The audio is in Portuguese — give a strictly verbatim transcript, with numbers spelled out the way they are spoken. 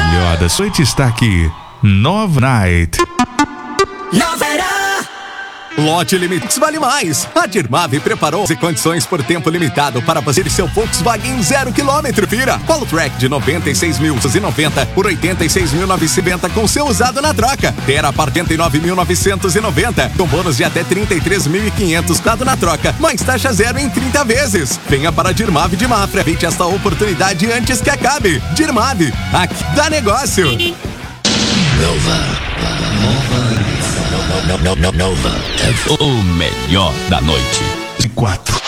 melhor da noite está aqui. Nova Night. Lote Limits vale mais. A Dirmave preparou as condições por tempo limitado para fazer seu Volkswagen zero quilômetro. Vira Polo Track de noventa e seis mil e noventa por oitenta e seis mil novecentos e noventa com seu usado na troca. Terra por oitenta e nove mil novecentos e noventa com bônus de até trinta e três mil e quinhentos dado na troca, mais taxa zero em trinta vezes. Venha para a Dirmave de Mafra. Evite esta oportunidade antes que acabe. Dirmave, aqui dá negócio. Nova. Nova. Nova. Nova. O melhor da noite. Quatro.